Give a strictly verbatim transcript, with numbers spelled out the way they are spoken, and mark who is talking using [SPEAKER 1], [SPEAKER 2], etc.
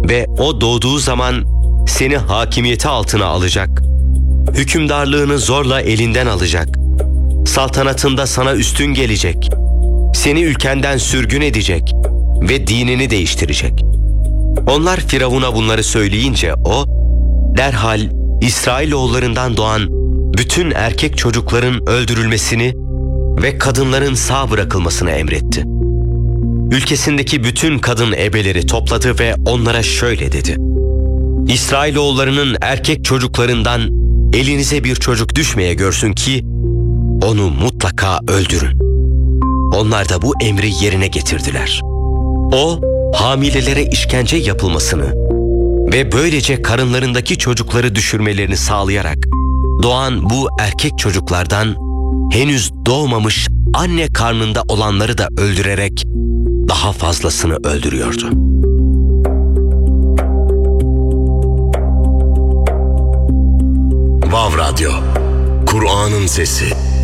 [SPEAKER 1] ve o doğduğu zaman seni hakimiyeti altına alacak. Hükümdarlığını zorla elinden alacak. Saltanatında sana üstün gelecek. Seni ülkenden sürgün edecek ve dinini değiştirecek. Onlar Firavun'a bunları söyleyince o, derhal İsrailoğullarından doğan bütün erkek çocukların öldürülmesini ve kadınların sağ bırakılmasını emretti. Ülkesindeki bütün kadın ebeleri topladı ve onlara şöyle dedi: İsrailoğullarının erkek çocuklarından elinize bir çocuk düşmeye görsün ki onu mutlaka öldürün. Onlar da bu emri yerine getirdiler. O, hamilelere işkence yapılmasını ve böylece karınlarındaki çocukları düşürmelerini sağlayarak doğan bu erkek çocuklardan henüz doğmamış anne karnında olanları da öldürerek daha fazlasını öldürüyordu.
[SPEAKER 2] Vav Radyo, Kur'an'ın sesi.